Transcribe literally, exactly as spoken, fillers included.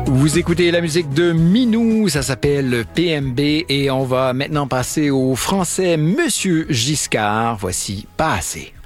Vous écoutez la musique de Minou, ça s'appelle P M B et on va maintenant passer au français Monsieur Giscard. Voici Pas assez.